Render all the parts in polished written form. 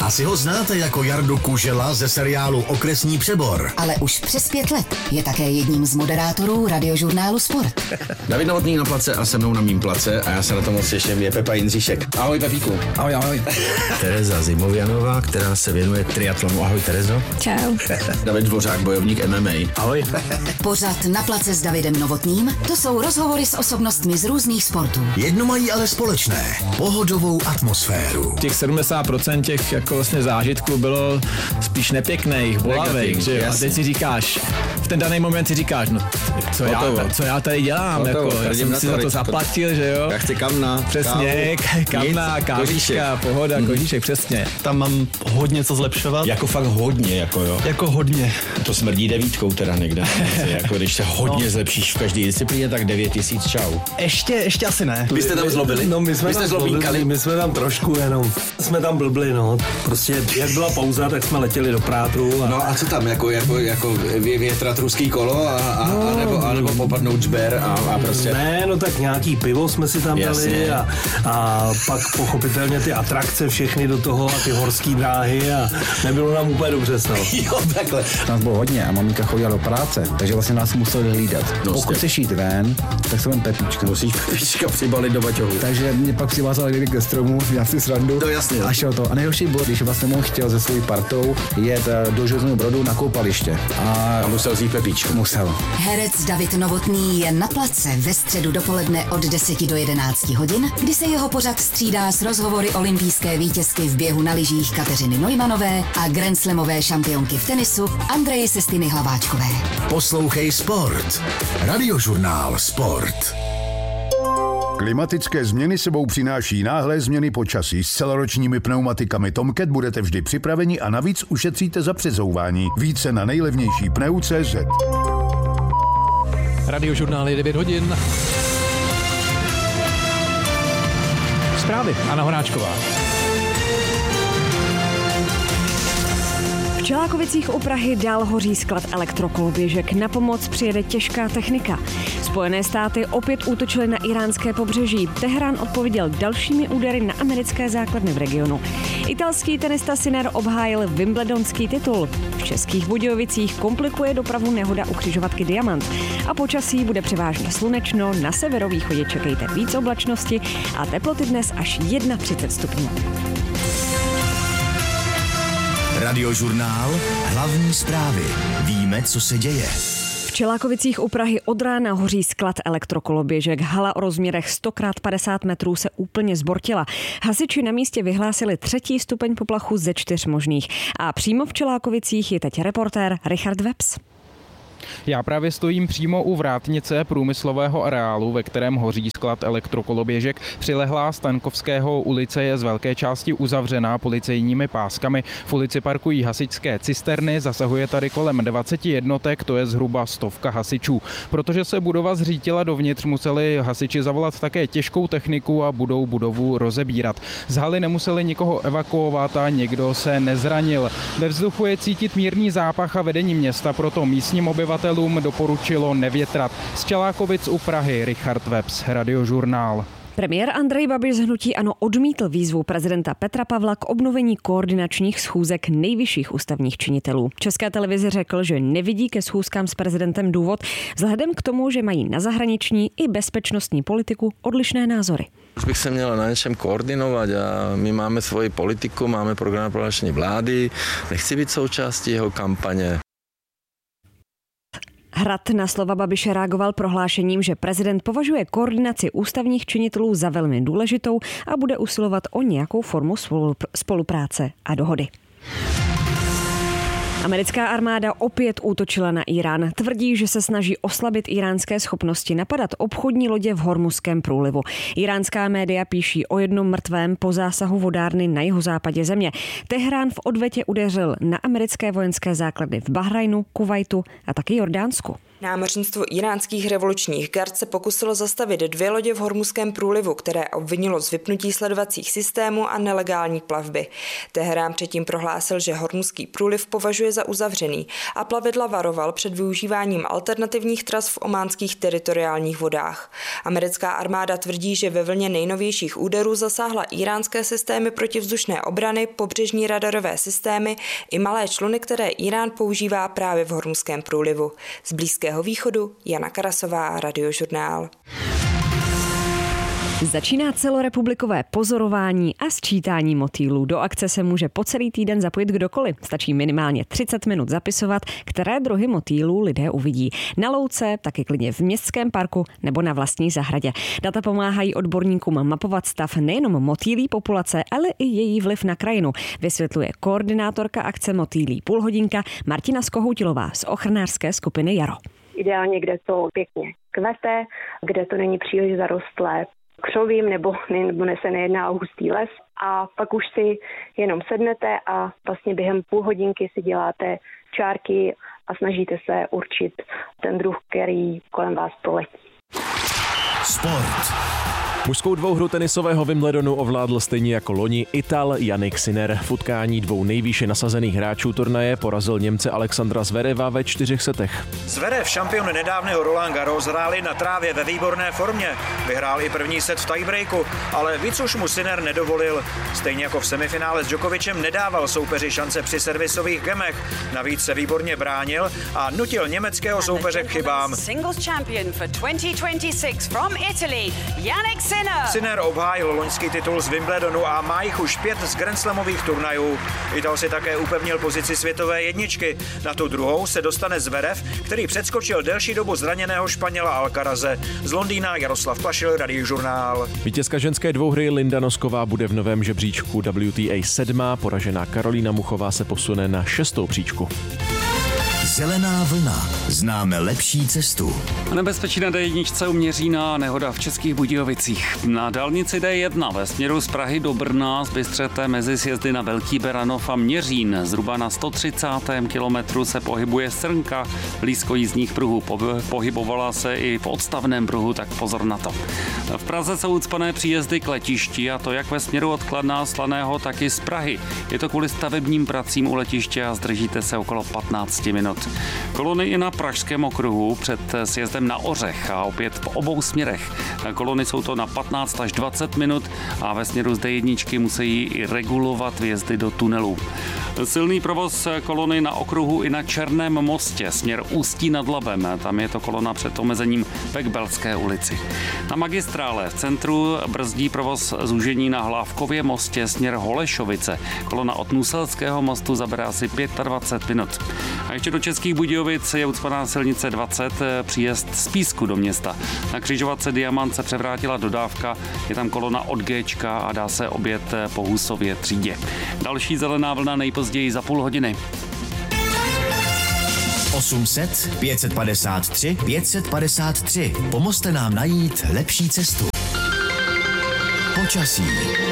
Asi ho znáte jako Jardu Kužela ze seriálu Okresní přebor. Ale už přes 5 let je také jedním z moderátorů radiožurnálu Sport. David Novotný na place a se mnou na mým place a já se na to moc těším, je Pepa Jindříšek. Ahoj Pepíku. Ahoj, ahoj. Tereza Zimovianová, která se věnuje triatlonu. Ahoj Terezo. Čau. David Dvořák, bojovník MMA. Ahoj. Pořad Na place s Davidem Novotným, to jsou rozhovory s osobnostmi z různých sportů. Jedno mají ale společné. Pohodovou atmosféru. Těch 70% těch jako vlastně zážitků bylo spíš nepěkných, bolavých, že jo? A teď si říkáš, v ten daný moment si říkáš, no co já tady dělám, jako, já jsem si za to zaplatil, že jo? Já chci kamna, přesně, kamna, kávička, pohoda, kožíšek, přesně. Tam mám hodně co zlepšovat. Jako fakt hodně, jako jo. Jako hodně. To smrdí 9 teda někde. Jako když se hodně zlepšíš v každé disciplíně, tak 9000 čau. Ještě asi ne. Vy jste tam zlobili? No my jsme tam trošku jenom. Jsme tam blbli, no. Prostě jak byla pauza, tak jsme letěli do Prátru. No a co tam, jako větrat ruský kolo a nebo popadnout žber a prostě. Ne, no tak nějaký pivo jsme si tam dali a pak pochopitelně ty atrakce všechny do toho a ty horský dráhy a nebylo nám úplně dobře snad. Jo, takhle. Nás bylo hodně a maminka chodila do práce, takže vlastně nás museli hlídat. Pokud chceš jít ven, tak se vem Pepíčka. Musíš Pepíčka přibalit do baťohu. Takže mě pak přivázal někdy ke stromu, já si srandu. To jasně. A šel to. A nejhorší bylo, když vlastně on chtěl se svojí partou jet do Železného Brodu na koupaliště. A musel vzít Pepíčku. Musel. Herec David Novotný je na place ve středu dopoledne od 10 do 11 hodin, kdy se jeho pořad střídá s rozhovory olympijské vítězky v běhu na lyžích Kateřiny Neumannové a grandslamové šampionky v tenisu Andreje Sestiny Hlaváčkové. Poslouchej Sport. Radiožurnál Sport. Klimatické změny sebou přináší náhlé změny počasí. S celoročními pneumatikami Tomcat budete vždy připraveni a navíc ušetříte za přezouvání. Více na nejlevnější pneu.cz. Radiožurnál je 9 hodin. Zprávy Anna Horáčková. V Čelákovicích u Prahy dál hoří sklad elektrokoloběžek. Na pomoc přijede těžká technika. Spojené státy opět útočily na iránské pobřeží. Teherán odpověděl dalšími údery na americké základny v regionu. Italský tenista Sinner obhájil wimbledonský titul. V Českých Budějovicích komplikuje dopravu nehoda u křižovatky Diamant. A počasí bude převážně slunečno, na severovýchodě čekejte víc oblačnosti a teploty dnes až 31 stupňů. Radiožurnál. Hlavní zprávy. Víme, co se děje. V Čelákovicích u Prahy od rána hoří sklad elektrokoloběžek. Hala o rozměrech 100x50 metrů se úplně zbortila. Hasiči na místě vyhlásili 3. stupeň poplachu ze 4 možných. A přímo v Čelákovicích je teď reportér Richard Webs. Já právě stojím přímo u vrátnice průmyslového areálu, ve kterém hoří sklad elektrokoloběžek. Přilehlá Stankovského ulice je z velké části uzavřená policejními páskami. V ulici parkují hasičské cisterny, zasahuje tady kolem 20 jednotek, to je zhruba 100 hasičů. Protože se budova zřítila dovnitř, museli hasiči zavolat také těžkou techniku a budou budovu rozebírat. Z haly nemuseli nikoho evakuovat a nikdo se nezranil. Ve vzduchu je cítit mírný zápach a vedení města proto místním obyvatelům doporučilo nevětrat. Z Čelákovic u Prahy Richard Webs, Radiožurnál. Premiér Andrej Babiš z hnutí ANO odmítl výzvu prezidenta Petra Pavla k obnovení koordinačních schůzek nejvyšších ústavních činitelů. České televizi řekl, že nevidí ke schůzkám s prezidentem důvod, vzhledem k tomu, že mají na zahraniční i bezpečnostní politiku odlišné názory. Už bych se měl na něčem koordinovat a my máme svoji politiku, máme program prohlášení vlády, nechci být součástí jeho kampaně. Hrad na slova Babiše reagoval prohlášením, že prezident považuje koordinaci ústavních činitelů za velmi důležitou a bude usilovat o nějakou formu spolupráce a dohody. Americká armáda opět útočila na Irán. Tvrdí, že se snaží oslabit iránské schopnosti napadat obchodní lodě v Hormuzském průlivu. Iránská média píší o jednom mrtvém po zásahu vodárny na jihozápadě země. Teherán v odvetě udeřil na americké vojenské základny v Bahrajnu, Kuvajtu a taky Jordánsku. Námořnictvo iránských revolučních gard se pokusilo zastavit 2 lodě v Hormuzském průlivu, které obvinilo z vypnutí sledovacích systémů a nelegální plavby. Teherán předtím prohlásil, že Hormuzský průliv považuje za uzavřený a plavidla varoval před využíváním alternativních tras v ománských teritoriálních vodách. Americká armáda tvrdí, že ve vlně nejnovějších úderů zasáhla iránské systémy protivzdušné obrany, pobřežní radarové systémy i malé čluny, které Irán používá právě v Hormuzském průlivu. Z Blízkého východu Jana Karasová, Radiožurnál. Začíná celorepublikové pozorování a sčítání motýlů. Do akce se může po celý týden zapojit kdokoliv. Stačí minimálně 30 minut zapisovat, které druhy motýlů lidé uvidí. Na louce, taky klidně v městském parku nebo na vlastní zahradě. Data pomáhají odborníkům mapovat stav nejenom motýlí populace, ale i její vliv na krajinu, vysvětluje koordinátorka akce Motýlí půlhodinka Martina Skohoutilová z ochranářské skupiny Jaro. Ideálně, kde to pěkně kvete, kde to není příliš zarostlé křovím nebo se nejedná o hustý les, a pak už si jenom sednete a vlastně během půl hodinky si děláte čárky a snažíte se určit ten druh, který kolem vás proletí. Sport. Mužskou dvouhru tenisového Wimbledonu ovládl stejně jako loni Ital Jannik Sinner. V utkání 2 nejvýše nasazených hráčů turnaje porazil Němce Alexandra Zvereva ve 4 setech. Zverev, šampion nedávného Roland Garros, hráli na trávě ve výborné formě. Vyhrál i první set v tiebreaku, ale víc už mu Sinner nedovolil. Stejně jako v semifinále s Djokovicem nedával soupeři šance při servisových gemech. Navíc se výborně bránil a nutil německého soupeře k chybám. Singles champion for 2026 from Italy, Jannik Sinner. Sinner obhájil loňský titul z Wimbledonu a má jich už 5 z grandslamových turnajů. Ital si také upevnil pozici světové jedničky. Na tu druhou se dostane Zverev, který předskočil delší dobu zraněného Španěla Alcaraze. Z Londýna Jaroslav Pašil, Radiožurnál. Vítězka ženské dvouhry Linda Nosková bude v novém žebříčku WTA 7. Poražená Karolína Muchová se posune na 6. příčku. Zelená vlna. Známe lepší cestu. Nebezpečí na D1 u Měřína, nehoda v Českých Budějovicích. Na dálnici D1 ve směru z Prahy do Brna zbystřete mezi sjezdy na Velký Beranov a Měřín. Zhruba na 130. kilometru se pohybuje srnka blízko jízdních pruhů. Pohybovala se i v odstavném pruhu, tak pozor na to. V Praze jsou ucpané příjezdy k letišti, a to jak ve směru od Kladna, Slaného, tak i z Prahy. Je to kvůli stavebním pracím u letiště a zdržíte se okolo 15 minut. Kolony i na Pražském okruhu před sjezdem na Ořech a opět v obou směrech. Kolony jsou to na 15 až 20 minut a ve směru z D1 musí i regulovat vjezdy do tunelů. Silný provoz kolony na okruhu i na Černém mostě, směr Ústí nad Labem. Tam je to kolona před omezením ve Kbelské ulici. Na magistrále v centru brzdí provoz zúžení na Hlávkově mostě, směr Holešovice. Kolona od Nuselského mostu zabere asi 25 minut. A ještě do Českých Budějovic je ucpaná silnice 20, příjezd z Písku do města. Na křižovatce Diamant se převrátila dodávka, je tam kolona od Géčka a dá se objet po Husově třídě. Další zelená vlna nejpozději za půl hodiny. 800 553 553. Pomozte nám najít lepší cestu. Počasí.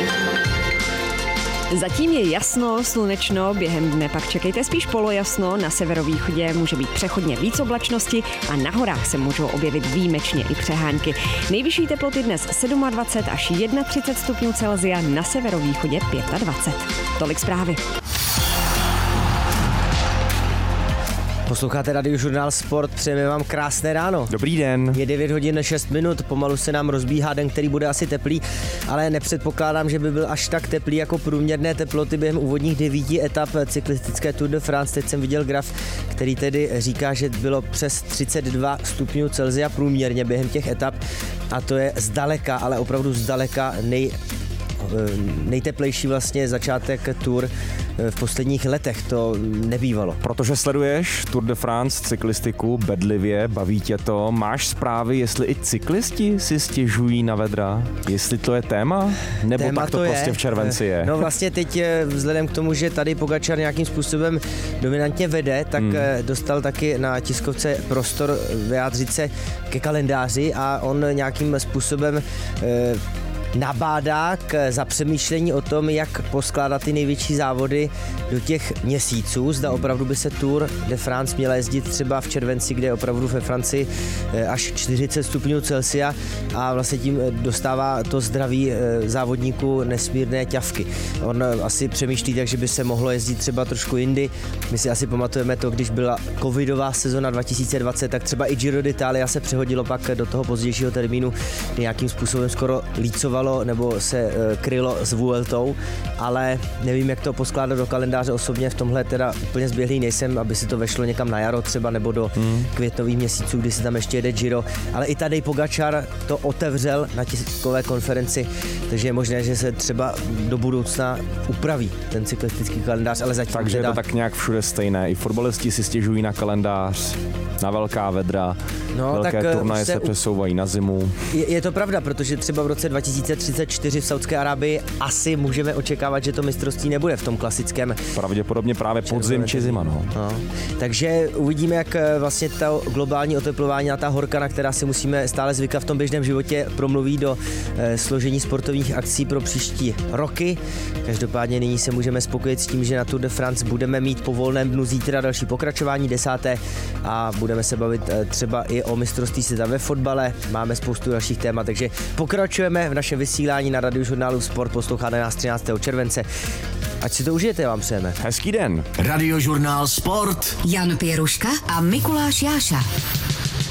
Zatím je jasno, slunečno, během dne pak čekejte spíš polojasno, na severovýchodě může být přechodně víc oblačnosti a na horách se můžou objevit výjimečně i přehánky. Nejvyšší teploty dnes 27 až 31 stupňů Celsia, na severovýchodě 25. Tolik zprávy. Posloucháte Radiožurnál Sport, přejeme vám krásné ráno. Dobrý den. Je 9 hodin 6 minut, pomalu se nám rozbíhá den, který bude asi teplý, ale nepředpokládám, že by byl až tak teplý jako průměrné teploty během úvodních 9 etap cyklistické Tour de France. Teď jsem viděl graf, který tedy říká, že bylo přes 32 stupňů Celsia průměrně během těch etap a to je zdaleka, ale opravdu zdaleka nejteplejší vlastně začátek Tour v posledních letech, to nebývalo. Protože sleduješ Tour de France cyklistiku bedlivě, baví tě to, máš zprávy, jestli i cyklisti si stěžují na vedra, jestli to je téma, nebo téma tak to prostě v červenci je? No vlastně teď vzhledem k tomu, že tady Pogačar nějakým způsobem dominantně vede, tak dostal taky na tiskovce prostor vyjádřit se ke kalendáři a on nějakým způsobem nabádá k zapřemýšlení o tom, jak poskládat ty největší závody do těch měsíců. Zda opravdu by se Tour de France měla jezdit třeba v červenci, kde je opravdu ve Francii až 40 stupňů Celsia a vlastně tím dostává to zdraví závodníků nesmírné ťavky. On asi přemýšlí tak, že by se mohlo jezdit třeba trošku jindy. My si asi pamatujeme to, když byla covidová sezona 2020, tak třeba i Giro d'Italia se přehodilo pak do toho pozdějšího termínu, kdy nějakým způsobem skoro lícovalo nebo se krylo s Vueltou, ale nevím, jak to poskládat do kalendáře. Osobně v tomhle teda úplně zběhlý nejsem, aby se to vešlo někam na jaro třeba nebo do květnových měsíců, kdy se tam ještě jede Giro, ale i Tadej Pogačar to otevřel na tiskové konferenci, takže je možné, že se třeba do budoucna upraví ten cyklistický kalendář, ale zatím takže teda... je to tak nějak všude stejné. I fotbalisti si stěžují na kalendář, na velká vedra, velké turnaje se přesouvají na zimu. Je to pravda, protože třeba v roce 2034 v Saudské Arábii asi můžeme očekávat, že to mistrovství nebude v tom klasickém. Pravděpodobně právě podzim či zima. No. Takže uvidíme, jak vlastně to globální oteplování a ta horka, na která si musíme stále zvykat v tom běžném životě, promluví do složení sportovních akcí pro příští roky. Každopádně nyní se můžeme spokojit s tím, že na Tour de France budeme mít po volném dnu zítra další pokračování 10. a budeme se bavit třeba i o mistrovství světa ve fotbale. Máme spoustu dalších témat, takže pokračujeme v našem vysílání na Radiožurnálu Sport. Posloucháte nás 13. července. Ať si to užijete, vám přejeme. Hezký den. Radiožurnál Sport. Jan Pěruška a Mikuláš Jáša.